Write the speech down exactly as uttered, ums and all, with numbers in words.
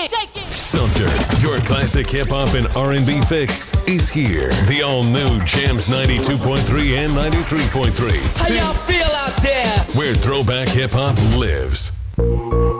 it, shake it. Sumter, your classic hip-hop and R and B fix, is here. The all-new Jams ninety-two point three and ninety-three point three. How y'all feel out there? Where throwback hip-hop lives.